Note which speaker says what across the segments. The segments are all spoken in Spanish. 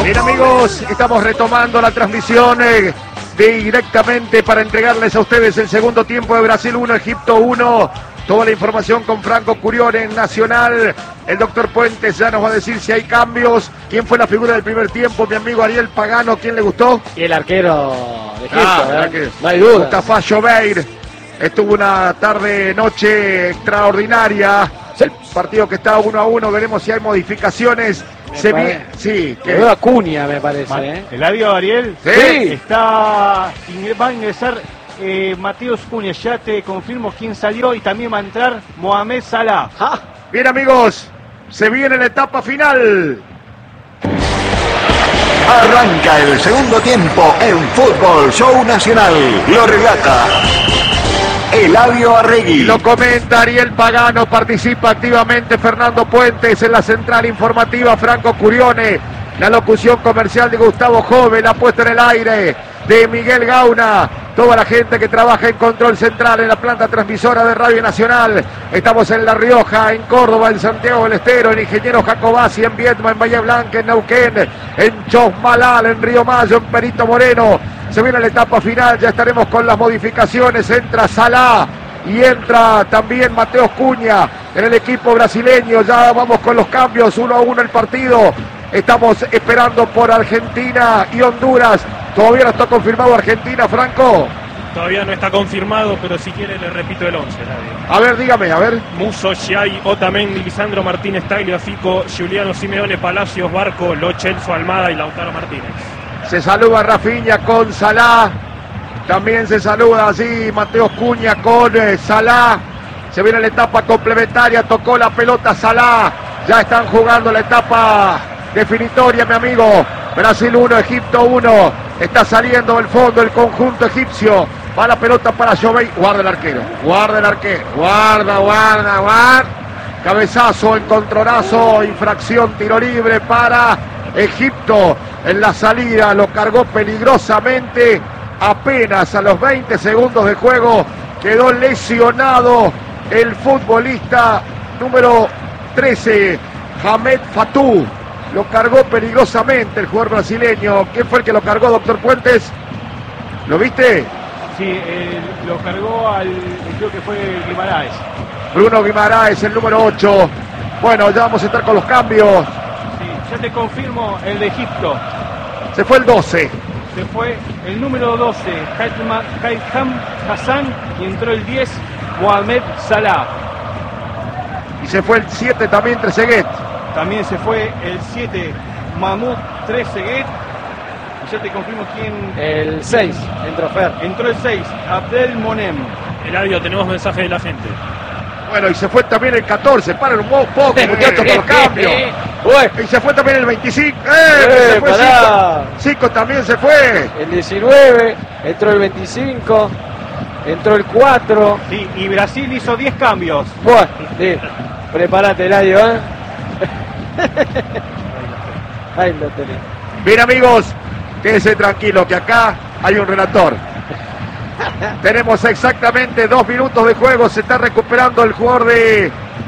Speaker 1: Bien amigos, estamos retomando la transmisión directamente para entregarles a ustedes el segundo tiempo de Brasil 1, Egipto 1. Toda la información con Franco Curione en Nacional. El doctor Puentes ya nos va a decir si hay cambios. ¿Quién fue la figura del primer tiempo? Mi amigo Ariel Pagano, ¿quién le gustó?
Speaker 2: Y el arquero de Egipto,
Speaker 1: no hay duda. Mustafa Jobeir. Estuvo una tarde-noche extraordinaria. El partido que está 1-1, veremos si hay modificaciones. Sí,
Speaker 2: que veo Acuña, me parece.
Speaker 3: ¿Eladio Ariel?
Speaker 1: Sí.
Speaker 3: Va a ingresar Mateus Cunha, ya te confirmo quién salió, y también va a entrar Mohamed Salah.
Speaker 1: Bien amigos, se viene la etapa final.
Speaker 4: Arranca el segundo tiempo en Fútbol Show Nacional. Lo relata Eladio Arregui.
Speaker 1: Lo comenta Ariel Pagano, participa activamente Fernando Puentes en la central informativa, Franco Curione, la locución comercial de Gustavo Jove, la puesta en el aire de Miguel Gauna, toda la gente que trabaja en control central en la planta transmisora de Radio Nacional. Estamos en La Rioja, en Córdoba, en Santiago del Estero, en Ingeniero Jacobasi, en Viedma, en Bahía Blanca, en Neuquén, en Chosmalal, en Río Mayo, en Perito Moreno. Se viene la etapa final, ya estaremos con las modificaciones. Entra Salah y entra también Mateus Cunha en el equipo brasileño. Ya vamos con los cambios, 1-1 el partido. Estamos esperando por Argentina y Honduras. Todavía no está confirmado Argentina, Franco.
Speaker 5: Todavía no está confirmado, pero si quiere le repito el 11.
Speaker 1: A ver, dígame, a ver.
Speaker 5: Musso, Giai, Otamendi, Lisandro Martínez, Tagliafico, Giuliano Simeone, Palacios, Barco, Lo Celso, Almada y Lautaro Martínez.
Speaker 1: Se saluda Rafinha con Salah. También se saluda así Mateus Cunha con Salah. Se viene la etapa complementaria. Tocó la pelota Salah. Ya están jugando la etapa definitoria, mi amigo. Brasil 1, Egipto 1. Está saliendo del fondo el conjunto egipcio. Va la pelota para Joveir. Guarda el arquero. Guarda el arquero. Guarda. Cabezazo, encontronazo, infracción, tiro libre para Egipto. En la salida lo cargó peligrosamente. Apenas a los 20 segundos de juego quedó lesionado el futbolista número 13, Hamed Fatou. Lo cargó peligrosamente el jugador brasileño. ¿Quién fue el que lo cargó, doctor Puentes? ¿Lo viste?
Speaker 3: Sí, lo cargó creo que fue Guimaraes.
Speaker 1: Bruno Guimaraes, el número 8. Bueno, ya vamos a estar con los cambios.
Speaker 3: Sí, ya te confirmo el de Egipto.
Speaker 1: Se fue el 12.
Speaker 3: Se fue el número 12, Haitham Hassan, y entró el 10, Mohamed Salah.
Speaker 1: Y se fue el 7 también, Trezeguet.
Speaker 3: También se fue el 7, Mahmoud Trezeguet. Y ya te confirmo quién.
Speaker 2: El 6, entró Fer.
Speaker 3: Entró el 6, Abdel Monem.
Speaker 5: Eladio, tenemos mensaje de la gente.
Speaker 1: Bueno, y se fue también el 14. Paren un poco, muchachos, con los cambios. Y se fue también el 25. Se fue 5 también se fue.
Speaker 2: El 19, entró el 25, entró el 4.
Speaker 3: Sí, y Brasil hizo 10 cambios.
Speaker 2: Bueno, sí. Prepárate, Eladio, Ahí lo tenés.
Speaker 1: Bien, amigos, quédense tranquilos que acá hay un relator. Tenemos exactamente 2 minutos de juego. Se está recuperando el jugador de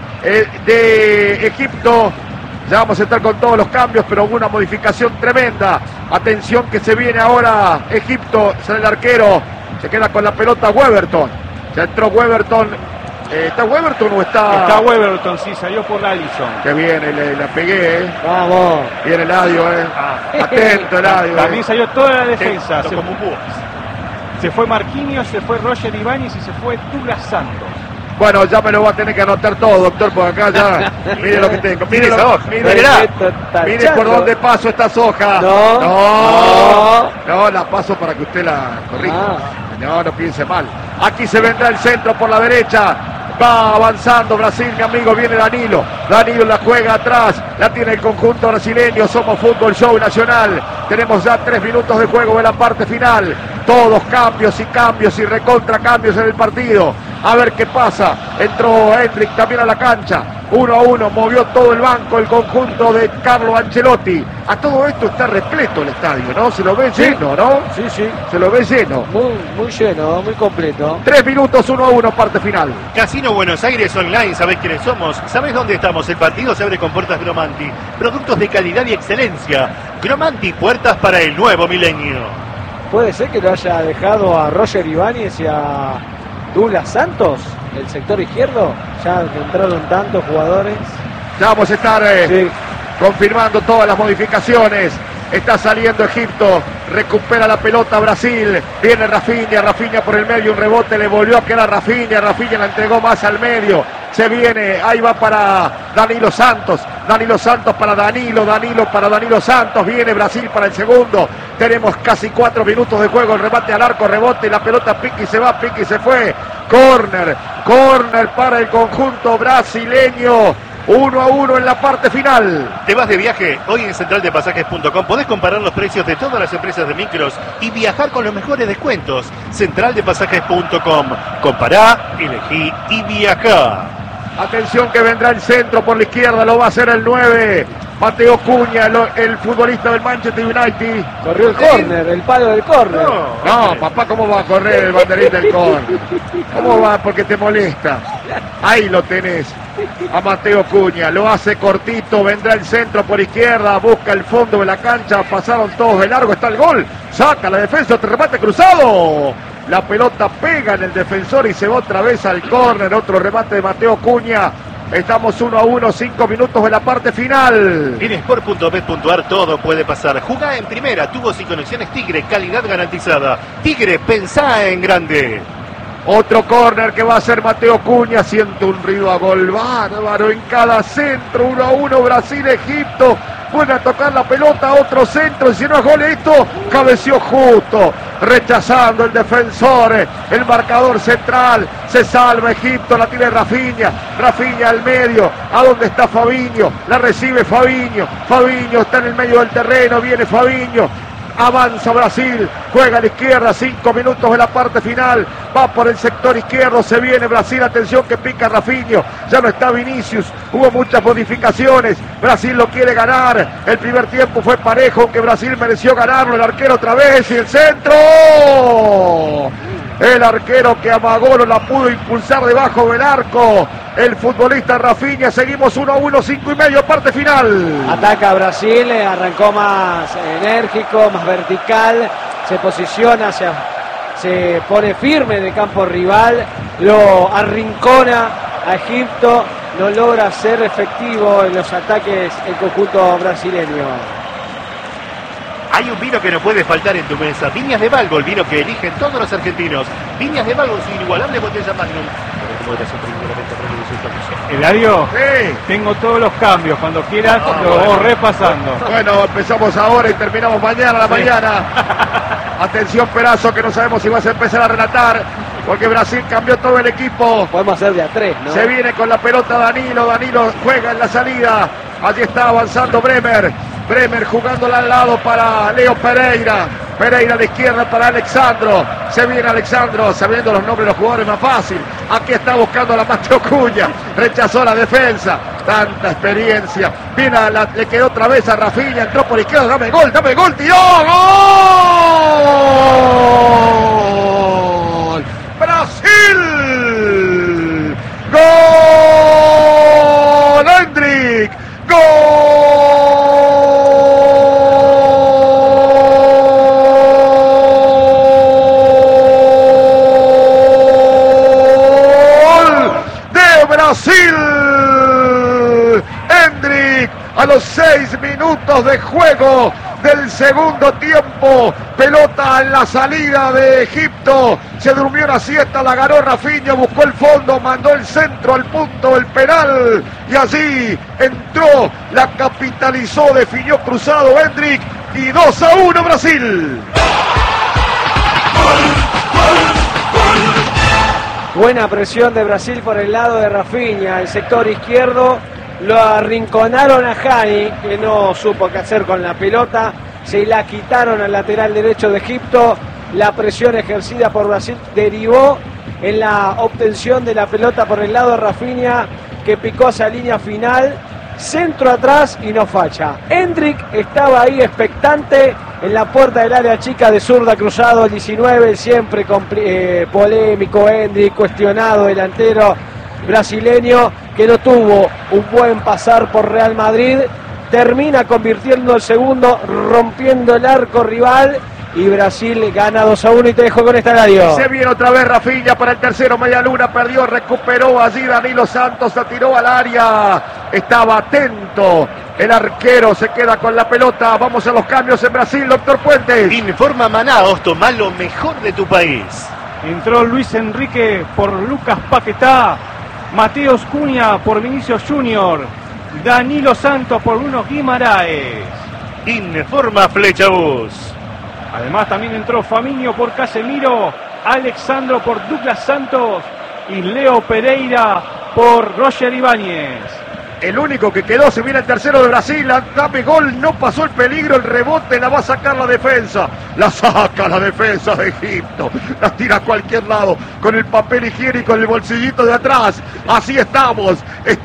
Speaker 1: Egipto. Ya vamos a estar con todos los cambios, pero hubo una modificación tremenda. Atención que se viene ahora Egipto. Sale el arquero. Se queda con la pelota Weberton. Ya entró Weberton. ¿Está Weberton o está...?
Speaker 3: Está Weberton, sí, salió por Alisson.
Speaker 1: Que viene, la pegué,
Speaker 2: Vamos.
Speaker 1: Viene Eladio, Atento, Eladio.
Speaker 3: También salió toda la defensa. Se fue Marquinhos, se fue Roger Ibáñez y se fue Douglas Santos.
Speaker 1: Bueno, ya me lo va a tener que anotar todo, doctor, por acá ya. Mire lo que tengo. Mire por dónde paso estas hojas. No, la paso para que usted la corrija. No piense mal. Aquí se vendrá el centro por la derecha. Va avanzando Brasil, mi amigo, viene Danilo. Danilo la juega atrás, la tiene el conjunto brasileño. Somos Fútbol Show Nacional. Tenemos ya 3 minutos de juego en la parte final. Todos cambios y recontra cambios en el partido. A ver qué pasa. Entró Hendrik también a la cancha. 1-1, movió todo el banco el conjunto de Carlo Ancelotti. A todo esto está repleto el estadio, ¿no? Se lo ve lleno, ¿no?
Speaker 2: Sí, sí.
Speaker 1: Se lo ve lleno.
Speaker 2: Muy lleno, muy completo.
Speaker 1: 3 minutos, 1-1, parte final.
Speaker 6: Casino Buenos Aires Online, ¿sabés quiénes somos? ¿Sabés dónde estamos? El partido se abre con puertas Gromanti. Productos de calidad y excelencia. Gromanti, puertas para el nuevo milenio.
Speaker 2: ¿Puede ser que lo haya dejado a Roger Ibáñez y a Douglas Santos, el sector izquierdo? Ya que entraron tantos jugadores.
Speaker 1: Ya vamos a estar confirmando todas las modificaciones. Está saliendo Egipto, recupera la pelota Brasil, viene Rafinha por el medio, un rebote, le volvió a quedar Rafinha la entregó más al medio, se viene, ahí va para Danilo Santos para Danilo para Danilo Santos, viene Brasil para el segundo, tenemos casi 4 minutos de juego, el remate al arco, rebote, la pelota pique y se va, pique y se fue, córner para el conjunto brasileño. 1-1 en la parte final.
Speaker 6: ¿Te vas de viaje? Hoy en centraldepasajes.com podés comparar los precios de todas las empresas de micros y viajar con los mejores descuentos. Centraldepasajes.com. Compará, elegí y viajá.
Speaker 1: Atención que vendrá el centro por la izquierda, lo va a hacer el 9. Mateo Cunha, el futbolista del Manchester United.
Speaker 2: Corrió el córner, el palo del córner.
Speaker 1: No, papá, ¿cómo va a correr el banderín del córner? ¿Cómo va? Porque te molesta. Ahí lo tenés. A Mateo Cunha, lo hace cortito, vendrá el centro por izquierda, busca el fondo de la cancha, pasaron todos de largo, está el gol, saca la defensa, otro remate cruzado, la pelota pega en el defensor y se va otra vez al córner, otro remate de Mateo Cunha. Estamos 1-1, 5 minutos de la parte final.
Speaker 6: En sport.bet.ar todo puede pasar. Jugá en primera, tubos y conexiones Tigre, calidad garantizada. Tigre, pensá en grande.
Speaker 1: Otro córner que va a hacer Mateo Cunha, siente un ruido a gol bárbaro en cada centro, 1-1 Brasil-Egipto, vuelve a tocar la pelota, otro centro, y si no es gol esto, cabeció justo, rechazando el defensor, el marcador central, se salva Egipto, la tiene Rafinha al medio, a donde está Fabinho, la recibe Fabinho está en el medio del terreno, viene Fabinho, avanza Brasil, juega a la izquierda, 5 minutos de la parte final, va por el sector izquierdo, se viene Brasil, atención que pica Rafinha, ya no está Vinicius, hubo muchas modificaciones, Brasil lo quiere ganar, el primer tiempo fue parejo, aunque Brasil mereció ganarlo, el arquero otra vez y el centro, el arquero que amagó no la pudo impulsar debajo del arco, el futbolista Rafinha, seguimos 1-1, 5:30, parte final.
Speaker 2: Ataca Brasil, arrancó más enérgico, más vertical, se posiciona, se pone firme en el campo rival, lo arrincona a Egipto, no logra ser efectivo en los ataques el conjunto brasileño.
Speaker 6: Hay un vino que no puede faltar en tu mesa. Viñas de Valgo, el vino que eligen todos los argentinos. Viñas de Valgo, su inigualable botella Magnum.
Speaker 3: Eladio,
Speaker 1: Sí.
Speaker 3: tengo todos los cambios. Cuando quieras, lo vamos repasando.
Speaker 1: Bueno, empezamos ahora y terminamos mañana a la mañana. Atención Perazo, que no sabemos si vas a empezar a relatar, porque Brasil cambió todo el equipo.
Speaker 2: Podemos hacer de a 3, ¿no?
Speaker 1: Se viene con la pelota Danilo juega en la salida. Allí está avanzando Bremer jugándola al lado para Leo Pereira a la izquierda para Alexandro. Se viene Alexandro, sabiendo los nombres de los jugadores más fácil. Aquí está buscando la Mateo Cunha, rechazó la defensa. Tanta experiencia. Viene le quedó otra vez a Rafinha, entró por izquierda, dame gol, tiró, ¡gol! ¡Brasil! ¡Gol! ¡Hendrik! ¡Gol! Brasil, Hendrik a los 6 minutos de juego del segundo tiempo, pelota en la salida de Egipto, se durmió una siesta, la ganó Rafinha, buscó el fondo, mandó el centro al punto del penal y allí entró, la capitalizó, definió cruzado Hendrik y 2-1 Brasil.
Speaker 2: Buena presión de Brasil por el lado de Rafinha, el sector izquierdo, lo arrinconaron a Hani, que no supo qué hacer con la pelota, se la quitaron al lateral derecho de Egipto, la presión ejercida por Brasil derivó en la obtención de la pelota por el lado de Rafinha, que picó esa línea final, centro atrás y no facha. Hendrik estaba ahí expectante en la puerta del área chica de zurda, cruzado el 19, siempre polémico Hendrik, cuestionado delantero brasileño que no tuvo un buen pasar por Real Madrid, termina convirtiendo el segundo, rompiendo el arco rival, y Brasil gana 2-1 y te dejo con esta radio.
Speaker 1: Se viene otra vez Rafinha para el tercero, media luna, perdió, recuperó allí Danilo Santos, la tiró al área, estaba atento, el arquero se queda con la pelota. Vamos a los cambios en Brasil, doctor Puentes.
Speaker 6: Informa Manaos, toma lo mejor de tu país.
Speaker 3: Entró Luis Enrique por Lucas Paquetá, Mateus Cunha por Vinicius Junior, Danilo Santos por Bruno Guimaraes.
Speaker 6: Informa Flecha Bus.
Speaker 3: Además también entró Fabinho por Casemiro, Alexandro por Douglas Santos y Leo Pereira por Roger Ibáñez.
Speaker 1: El único que quedó, se viene el tercero de Brasil, dame gol, no pasó el peligro, el rebote la va a sacar la defensa, la saca la defensa de Egipto, la tira a cualquier lado, con el papel higiénico en el bolsillito de atrás, así estamos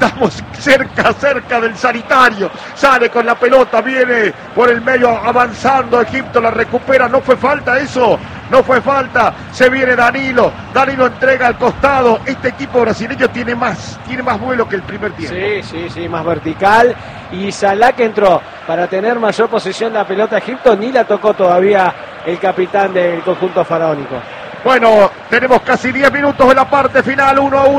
Speaker 1: cerca del sanitario, sale con la pelota, viene por el medio avanzando, Egipto la recupera, no fue falta eso, no fue falta, se viene Danilo entrega al costado, este equipo brasileño tiene más vuelo que el primer tiempo.
Speaker 2: Sí, más vertical, y Salah que entró para tener mayor posesión de la pelota Egipto, ni la tocó todavía el capitán del conjunto faraónico.
Speaker 1: Bueno, tenemos casi 10 minutos de la parte final,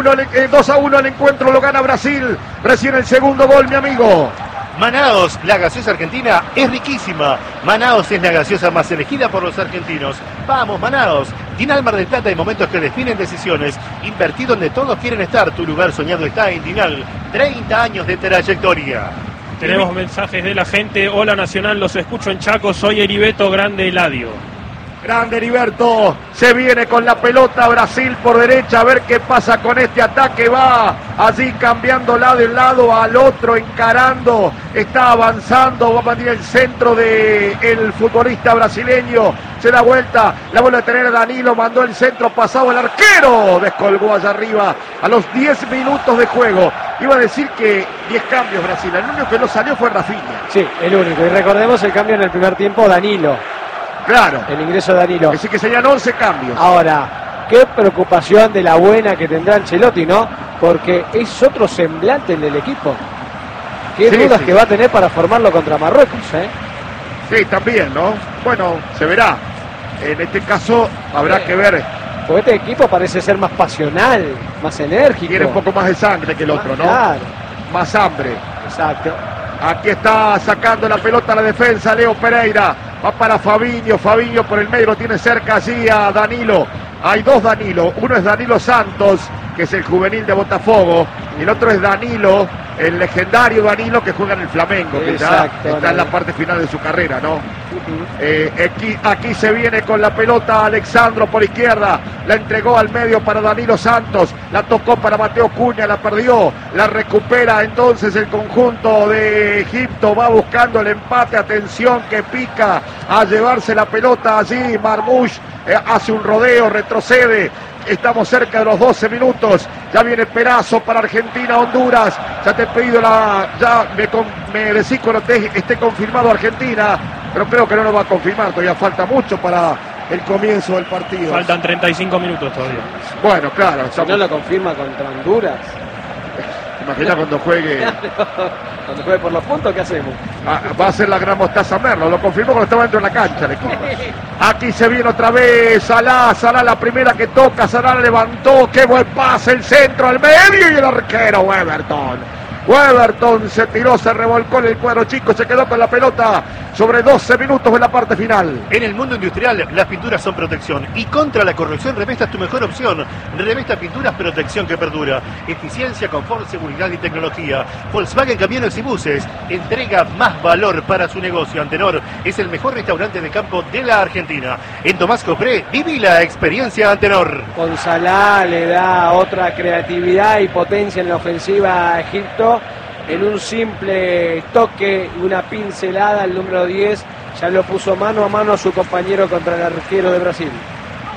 Speaker 1: 2-1 el encuentro, lo gana Brasil, recién el segundo gol, mi amigo.
Speaker 6: Manaos, la gaseosa argentina es riquísima. Manaos es la gaseosa más elegida por los argentinos. Vamos, Manaos. Dinal Mar del Plata, hay momentos que definen decisiones. Invertí donde todos quieren estar. Tu lugar soñado está en Dinal. 30 años de trayectoria.
Speaker 5: Tenemos mensajes de la gente. Hola Nacional, los escucho en Chaco. Soy Heriberto Grande Eladio.
Speaker 1: Grande Heriberto, se viene con la pelota Brasil por derecha, a ver qué pasa con este ataque, va allí cambiando de un lado al otro, encarando, está avanzando, va a mantener el centro del futbolista brasileño, se da vuelta, la vuelve a tener Danilo, mandó el centro pasado, el arquero descolgó allá arriba a los 10 minutos de juego. Iba a decir que 10 cambios Brasil, el único que no salió fue Rafinha.
Speaker 2: Sí, el único, y recordemos el cambio en el primer tiempo, Danilo.
Speaker 1: Claro.
Speaker 2: El ingreso de Danilo.
Speaker 1: Así que serían 11 cambios.
Speaker 2: Ahora, qué preocupación de la buena que tendrá Ancelotti, ¿no? Porque es otro semblante el del equipo. Qué dudas que va a tener para formarlo contra Marruecos, ¿eh?
Speaker 1: Sí, también, ¿no? Bueno, se verá. En este caso habrá que ver.
Speaker 2: Porque este equipo parece ser más pasional, más enérgico.
Speaker 1: Tiene un poco más de sangre que el otro, ¿no?
Speaker 2: Claro.
Speaker 1: Más hambre.
Speaker 2: Exacto.
Speaker 1: Aquí está sacando la pelota a la defensa Leo Pereira. Va para Fabinho por el medio, lo tiene cerca allí a Danilo. Hay dos Danilo, uno es Danilo Santos, que es el juvenil de Botafogo, y el otro es Danilo, el legendario Danilo que juega en el Flamengo, que ya está en la parte final de su carrera, ¿no? Aquí se viene con la pelota Alexandro por izquierda, la entregó al medio para Danilo Santos, la tocó para Mateo Cunha, la perdió, la recupera entonces el conjunto de Egipto, va buscando el empate, atención que pica a llevarse la pelota allí, Marmoush hace un rodeo, retrocede. Estamos cerca de los 12 minutos. Ya viene Perazo para Argentina, Honduras. Ya te he pedido ya me decís cuando esté confirmado Argentina, pero creo que no lo va a confirmar. Todavía falta mucho para el comienzo del partido.
Speaker 5: Faltan 35 minutos todavía.
Speaker 1: Bueno, claro.
Speaker 2: Si no lo confirma contra Honduras.
Speaker 1: Imagina cuando juegue.
Speaker 2: Cuando juegue por los puntos, ¿qué hacemos?
Speaker 1: Va a ser la gran Mostaza Merlo. Lo confirmó cuando estaba dentro de la cancha el equipo. Aquí se viene otra vez Salah la primera que toca, Salah levantó, qué buen pase, el centro al medio y el arquero Weberton se tiró, se revolcó en el cuadro chico, se quedó con la pelota sobre 12 minutos de la parte final.
Speaker 6: En el mundo industrial, las pinturas son protección y contra la corrosión Revesta es tu mejor opción. Revesta Pinturas, protección que perdura, eficiencia, confort, seguridad y tecnología. Volkswagen Camiones y Buses entrega más valor para su negocio. Antenor es el mejor restaurante de campo de la Argentina. En Tomás Copré, viví la experiencia Antenor.
Speaker 2: Con Salah le da otra creatividad y potencia en la ofensiva a Egipto. En un simple toque, una pincelada, el número 10 ya lo puso mano a mano a su compañero contra el arquero de Brasil.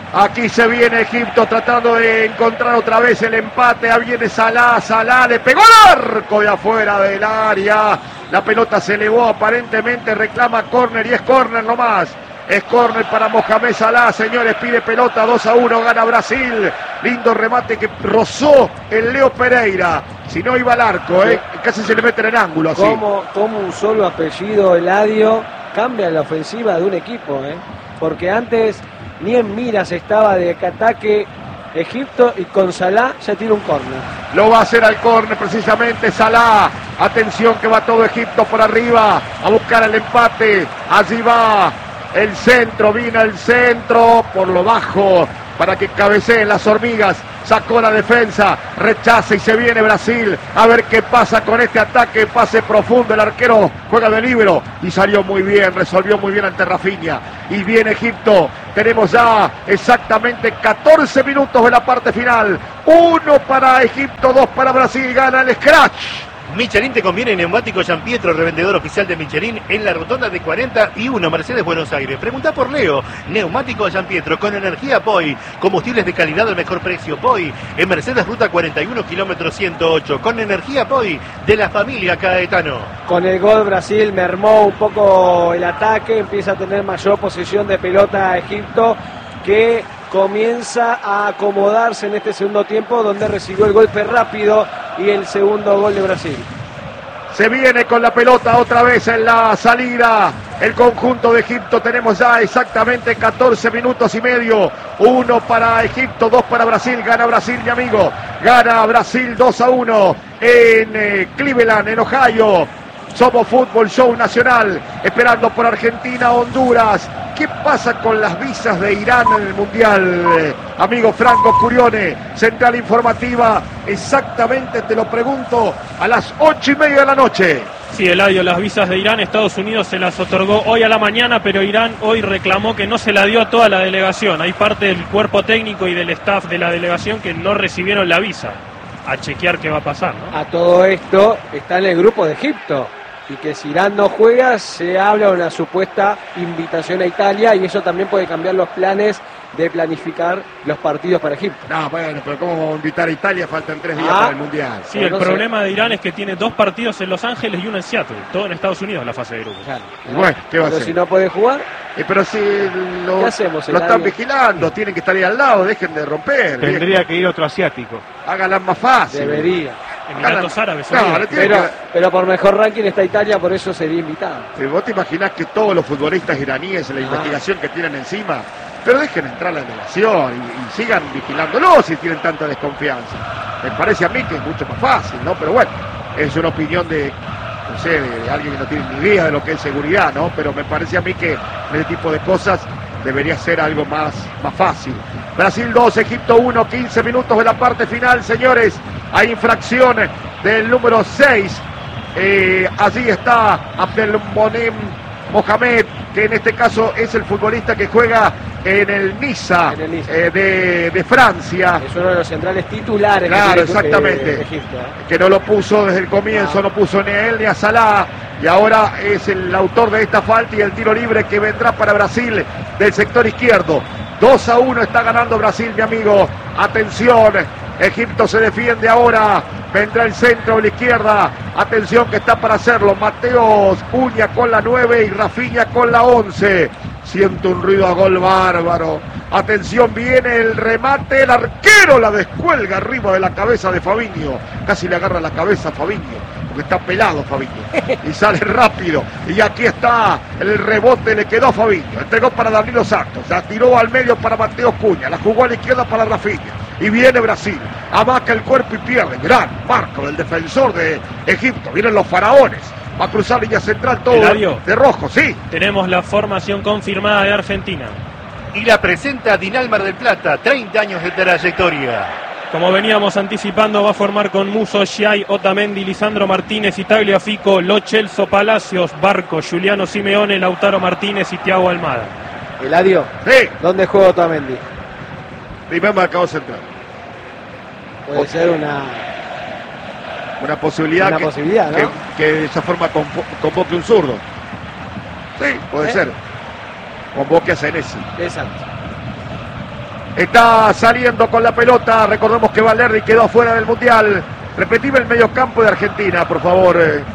Speaker 1: Aquí se viene Egipto tratando de encontrar otra vez el empate. Ahí viene Salah, Salah le pegó al arco de afuera del área. La pelota se elevó, aparentemente reclama córner y es córner nomás. Es córner para Mohamed Salah, señores, pide pelota, 2-1, gana Brasil. Lindo remate que rozó el Leo Pereira. Si no iba al arco, casi se le mete en el ángulo así.
Speaker 2: Como un solo apellido, Eladio, cambia la ofensiva de un equipo, porque antes ni en miras estaba de ataque Egipto y con Salah ya tiene un córner.
Speaker 1: Lo va a hacer al córner precisamente Salah. Atención que va todo Egipto por arriba a buscar el empate. Allí va el centro, vino el centro por lo bajo para que cabeceen las hormigas. Sacó la defensa, rechaza y se viene Brasil. A ver qué pasa con este ataque. Pase profundo, el arquero juega de líbero y salió muy bien, resolvió muy bien ante Rafinha. Y viene Egipto. Tenemos ya exactamente 14 minutos de la parte final. 1 para Egipto, 2 para Brasil. Gana el Scratch.
Speaker 6: Michelin te conviene, neumático Gianpietro, revendedor oficial de Michelin en la rotonda de 41, Mercedes, Buenos Aires. Pregunta por Leo, neumático Gianpietro con energía POI, combustibles de calidad al mejor precio POI, en Mercedes Ruta 41, kilómetro 108, con energía POI de la familia Caetano.
Speaker 2: Con el gol Brasil mermó un poco el ataque, empieza a tener mayor posesión de pelota Egipto, que comienza a acomodarse en este segundo tiempo, donde recibió el golpe rápido y el segundo gol de Brasil.
Speaker 1: Se viene con la pelota otra vez en la salida el conjunto de Egipto. Tenemos ya exactamente 14 minutos y medio. 1 para Egipto, 2 para Brasil. Gana Brasil, mi amigo. Gana Brasil 2-1 en Cleveland, en Ohio. Somos Fútbol Show Nacional, esperando por Argentina, Honduras. ¿Qué pasa con las visas de Irán en el Mundial? Amigo Franco Curione, Central Informativa, exactamente te lo pregunto, a las 8:30 de la noche.
Speaker 5: Sí, Eladio, las visas de Irán, Estados Unidos se las otorgó hoy a la mañana, pero Irán hoy reclamó que no se la dio a toda la delegación. Hay parte del cuerpo técnico y del staff de la delegación que no recibieron la visa. A chequear qué va a pasar, ¿no?
Speaker 2: A todo esto está en el grupo de Egipto. Y que si Irán no juega, se habla de una supuesta invitación a Italia y eso también puede cambiar los planes de planificar los partidos para Egipto.
Speaker 1: No, bueno, pero ¿cómo invitar a Italia? Faltan 3 días para el Mundial.
Speaker 5: Sí, el problema de Irán es que tiene 2 partidos en Los Ángeles y uno en Seattle, todo en Estados Unidos la fase de grupos.
Speaker 2: Claro.
Speaker 1: Bueno, ¿qué va a hacer?
Speaker 2: Si no puede jugar,
Speaker 1: pero si
Speaker 2: ¿qué hacemos,
Speaker 1: lo están vigilando, tienen que estar ahí al lado, dejen de romper.
Speaker 3: Tendría que ir otro asiático.
Speaker 1: Háganla más fácil.
Speaker 2: debería.
Speaker 5: Emiratos Árabes.
Speaker 2: Pero por mejor ranking está Italia, por eso sería invitado.
Speaker 1: ¿Vos te imaginás que todos los futbolistas iraníes, la investigación que tienen encima, pero dejen entrar la delegación y sigan vigilándolo si tienen tanta desconfianza? Me parece a mí que es mucho más fácil, ¿no? Pero bueno, es una opinión de, no sé, de alguien que no tiene ni idea de lo que es seguridad, ¿no? Pero me parece a mí que ese tipo de cosas debería ser algo más fácil. Brasil 2, Egipto 1, 15 minutos de la parte final, señores. Hay infracción del número 6. Allí está Abdelmonem Mohamed, que en este caso es el futbolista que juega en el Niza, de Francia.
Speaker 2: Es uno de los centrales titulares.
Speaker 1: Claro, exactamente.
Speaker 2: Egipto,
Speaker 1: que no lo puso desde el comienzo, no puso ni a él ni a Salah. Y ahora es el autor de esta falta y el tiro libre que vendrá para Brasil del sector izquierdo. 2-1 está ganando Brasil, mi amigo. Atención, Egipto se defiende ahora. Vendrá el centro a la izquierda. Atención que está para hacerlo. Mateos Cunha con la 9 y Rafinha con la 11. Siento un ruido a gol bárbaro. Atención, viene el remate. El arquero la descuelga arriba de la cabeza de Fabinho. Casi le agarra la cabeza a Fabinho, porque está pelado Fabinho. Y sale rápido. Y aquí está el rebote, le quedó a Fabinho. Entregó para Danilo Santos. La tiró al medio para Mateos Cunha. La jugó a la izquierda para Rafinha. Y viene Brasil. Amaca el cuerpo y pierde. Gran marco del defensor de Egipto. Vienen los faraones. Va a cruzar línea central todo de rojo, sí.
Speaker 5: Tenemos la formación confirmada de Argentina.
Speaker 6: Y la presenta Dinalmar del Plata, 30 años de trayectoria.
Speaker 5: Como veníamos anticipando, va a formar con Musso, Schiai, Otamendi, Lisandro Martínez, Tagliafico, Lo Celso, Palacios, Barco, Juliano Simeone, Lautaro Martínez y Thiago Almada.
Speaker 2: Eladio,
Speaker 1: sí.
Speaker 2: ¿Dónde juega Otamendi?
Speaker 1: Primer marcador central.
Speaker 2: Puede ser una
Speaker 1: posibilidad,
Speaker 2: ¿no?
Speaker 1: que de esa forma convoque un zurdo. Sí, puede ser. Convoque a Senesi.
Speaker 2: Exacto.
Speaker 1: Está saliendo con la pelota. Recordemos que Valerde quedó afuera del Mundial. Repetime el mediocampo de Argentina, por favor,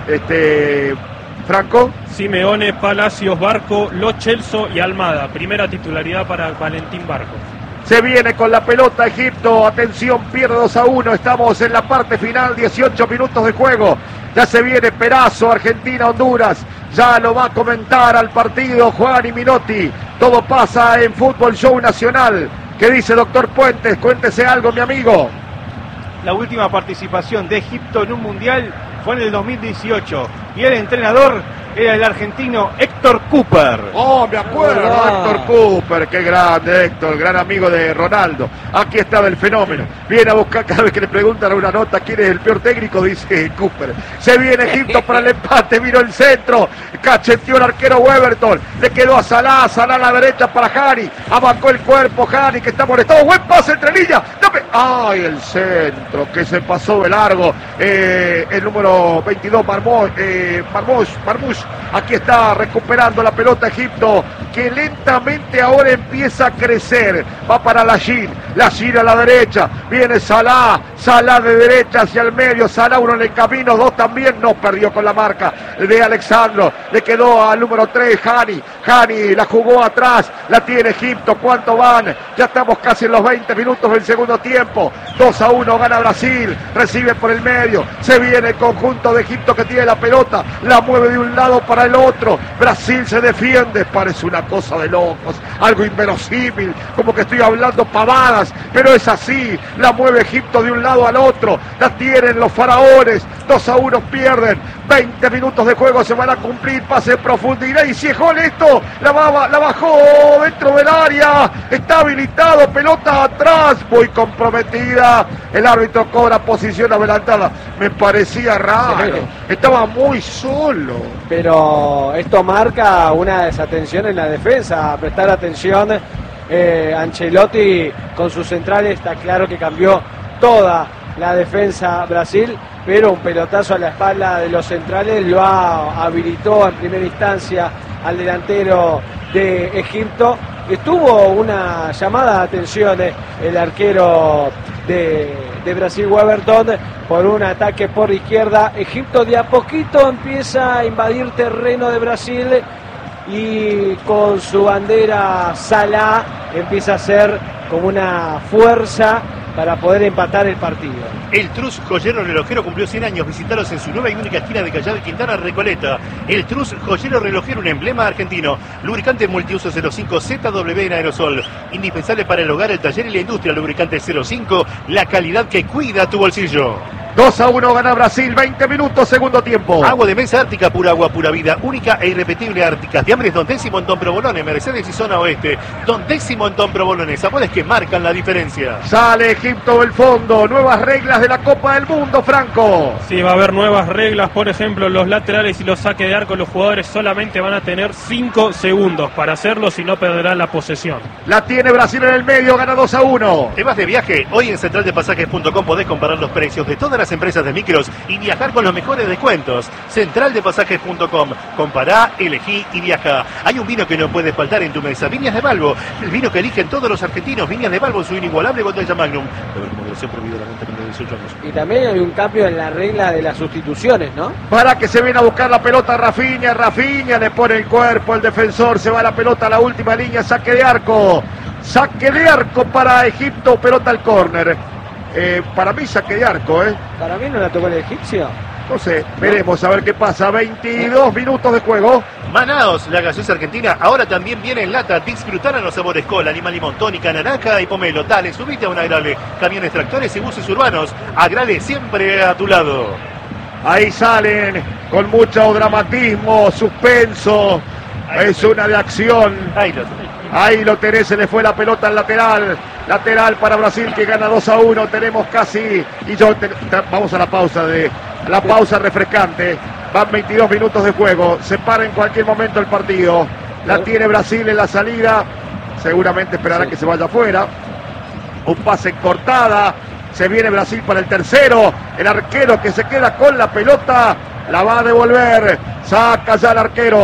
Speaker 1: Franco.
Speaker 5: Simeone, Palacios, Barco, Lo Celso y Almada. Primera titularidad para Valentín Barco.
Speaker 1: Se viene con la pelota Egipto. Atención, pierde 2-1. Estamos en la parte final, 18 minutos de juego. Ya se viene Perazo, Argentina, Honduras. Ya lo va a comentar al partido Juan y Minotti. Todo pasa en Fútbol Show Nacional. ¿Qué dice doctor Puentes? Cuéntese algo, mi amigo.
Speaker 3: La última participación de Egipto en un mundial fue en el 2018 y el entrenador era el argentino Héctor Cooper.
Speaker 1: Oh, me acuerdo, Héctor Cooper, qué grande Héctor, gran amigo de Ronaldo. Aquí estaba el fenómeno. Viene a buscar, cada vez que le preguntan a una nota quién es el peor técnico, dice Cooper. Se viene Egipto para el empate, vino el centro, cacheteó el arquero Weberton, le quedó a Salah, Salah a la derecha para Hani, abacó el cuerpo Hani, que está molestado, buen pase entre líneas. ¡Ay, el centro, que se pasó de largo! El número 22, Marmoush. Aquí está recuperando la pelota Egipto, que lentamente ahora empieza a crecer. Va para Lachine a la derecha. Viene Salah de derecha hacia el medio. Salah uno en el camino, dos también. No perdió con la marca de Alexandro. Le quedó al número 3, Hani la jugó atrás. La tiene Egipto. ¿Cuánto van? Ya estamos casi en los 20 minutos del segundo tiempo. 2-1 gana Brasil. Recibe por el medio. Se viene el conjunto de Egipto que tiene la pelota. La mueve de un lado para el otro. Brasil se defiende. Parece una cosa de locos. Algo inverosímil. Como que estoy hablando pavadas. Pero es así. La mueve Egipto de un lado al otro. La tienen los faraones. 2-1 pierden. 20 minutos de juego se van a cumplir. Pase en profundidad. Y si es gol esto. La bajó dentro del área. Está habilitado. Pelota atrás. Muy comprometida. El árbitro cobra posición adelantada. Me parecía raro. Estaba muy solo.
Speaker 2: Pero esto marca una desatención en la defensa. A prestar atención. Ancelotti con sus centrales está claro que cambió toda la defensa Brasil, pero un pelotazo a la espalda de los centrales lo habilitó en primera instancia al delantero de Egipto. Estuvo una llamada de atención el arquero de Brasil, Weberton, por un ataque por izquierda. Egipto de a poquito empieza a invadir terreno de Brasil y con su bandera Salah empieza a ser como una fuerza para poder empatar el partido.
Speaker 6: El Trus Joyero Relojero cumplió 100 años. Visitaros en su nueva y única esquina de Callao y Quintana, Recoleta. El Trus Joyero Relojero, un emblema argentino. Lubricante multiuso 05 ZW en aerosol. Indispensable para el hogar, el taller y la industria. Lubricante 05, la calidad que cuida tu bolsillo.
Speaker 1: 2-1 gana Brasil, 20 minutos, segundo tiempo.
Speaker 6: Agua de mesa Ártica, pura agua, pura vida, única e irrepetible Ártica. Fiambres Don Décimo en Don Provolone, Mercedes y Zona Oeste. Don Décimo en Don Provolone, sabores que marcan la diferencia.
Speaker 1: Sale Egipto del fondo, nuevas reglas de la Copa del Mundo, Franco.
Speaker 5: Sí, va a haber nuevas reglas, por ejemplo, los laterales y los saques de arco, los jugadores solamente van a tener 5 segundos para hacerlo, si no perderán la posesión.
Speaker 1: La tiene Brasil en el medio, gana 2-1.
Speaker 6: ¿Te vas de viaje? Hoy en centraldepasajes.com podés comparar los precios de todas las empresas de micros y viajar con los mejores descuentos. Centraldepasajes.com. Compará, elegí y viaja. Hay un vino que no puede faltar en tu mesa. Viñas de Balbo, el vino que eligen todos los argentinos. Viñas de Balbo, su inigualable botella Magnum. Moderación prohibida la venta de 18 años.
Speaker 2: Y también hay un cambio en la regla de las sustituciones, ¿no?
Speaker 1: Para que se viene a buscar la pelota Rafinha le pone el cuerpo, el defensor, se va la pelota a la última línea, saque de arco para Egipto, pelota al córner. Para mí saque de arco,
Speaker 2: Para mí no la tocó el egipcio.
Speaker 1: No sé, veremos a ver qué pasa. 22 minutos de juego.
Speaker 6: Manaos, la gaseosa argentina, ahora también viene en lata. Disfrutar a los sabores cola, lima, limón, tónica, naranja y pomelo. Dale, subite a un Agrale. Camiones, tractores y buses urbanos. Agrale siempre a tu lado.
Speaker 1: Ahí salen con mucho dramatismo, suspenso. Es una de acción. Ahí lo tenés, se le fue la pelota al lateral. Lateral para Brasil que gana 2-1. Tenemos casi. Vamos a la pausa refrescante. Van 22 minutos de juego. Se para en cualquier momento el partido. La tiene Brasil en la salida. Seguramente esperará que se vaya afuera. Un pase en cortada. Se viene Brasil para el tercero. El arquero que se queda con la pelota. La va a devolver. Saca ya el arquero.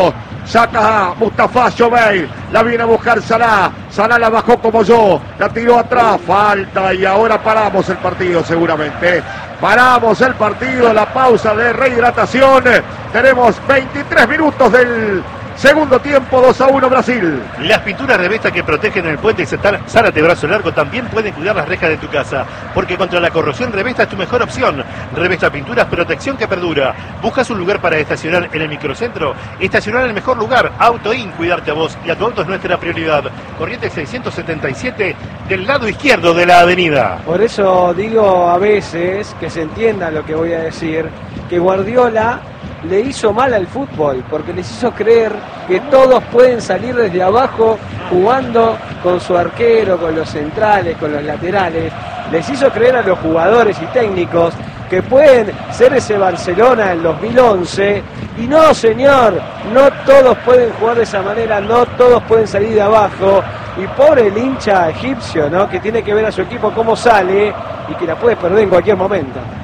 Speaker 1: Saca a Mustafa Shomeil. La viene a buscar Salah. Salah la bajó como yo. La tiró atrás. Falta. Y ahora paramos el partido seguramente. Paramos el partido. La pausa de rehidratación. Tenemos 23 minutos del segundo tiempo. 2-1 Brasil.
Speaker 6: Las pinturas Revesta que protegen el puente Zárate Brazo Largo también pueden cuidar las rejas de tu casa, porque contra la corrosión Revesta es tu mejor opción. Revesta Pinturas, protección que perdura. ¿Buscas un lugar para estacionar en el microcentro? Estacionar en el mejor lugar. AutoIn, cuidarte a vos y a tu auto es nuestra prioridad. Corrientes 677 del lado izquierdo de la avenida.
Speaker 2: Por eso digo a veces, que se entienda lo que voy a decir, que Guardiola le hizo mal al fútbol, porque les hizo creer que todos pueden salir desde abajo jugando con su arquero, con los centrales, con los laterales. Les hizo creer a los jugadores y técnicos que pueden ser ese Barcelona del 2011, y no, señor, no todos pueden jugar de esa manera, no todos pueden salir de abajo. Y pobre el hincha egipcio, ¿no?, que tiene que ver a su equipo cómo sale y que la puede perder en cualquier momento.